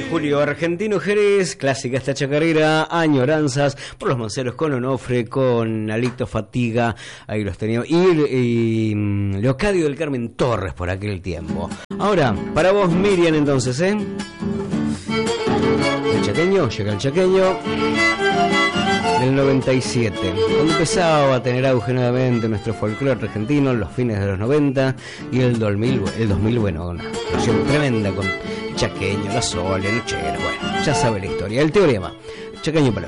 Julio Argentino Jerez, clásica esta chacarera, añoranzas por los Manceros con Onofre, con Alito Fatiga, ahí los teníamos, y Leocadio del Carmen Torres por aquel tiempo. Ahora, para vos Miriam entonces, el chaqueño, llega el chaqueño del 97, cuando empezaba a tener auge nuevamente nuestro folclore argentino en los fines de los 90 y el 2000 bueno, una versión tremenda con chaqueño, la Sole, el Nochero, bueno, ya sabe la historia, el teorema, chaqueño para